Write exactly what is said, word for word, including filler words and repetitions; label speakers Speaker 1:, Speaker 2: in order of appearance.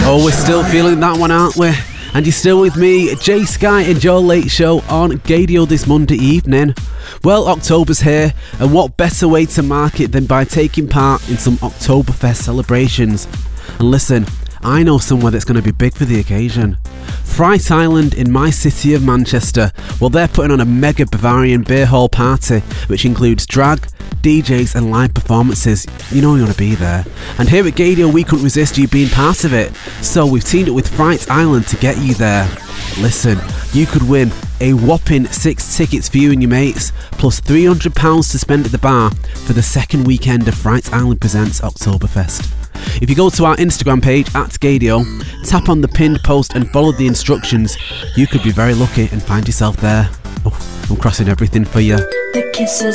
Speaker 1: Oh, we're still feeling that one, aren't we? And you're still with me, Jay Sky and Joe Late Show on Gadio this Monday evening. Well, October's here, and what better way to mark it than by taking part in some Oktoberfest celebrations? And listen, I know somewhere that's going to be big for the occasion. Fright Island in my city of Manchester. Well, they're putting on a mega Bavarian beer hall party, which includes drag, D Js and live performances. You know you want to be there. And here at Gadio, we couldn't resist you being part of it. So we've teamed up with Fright Island to get you there. Listen, you could win a whopping six tickets for you and your mates, plus three hundred pounds to spend at the bar for the second weekend of Fright Island Presents Oktoberfest. If you go to our Instagram page at Gadio, tap on the pinned post and follow the instructions, you could be very lucky and find yourself there. Oh, I'm crossing everything for you.
Speaker 2: The kisses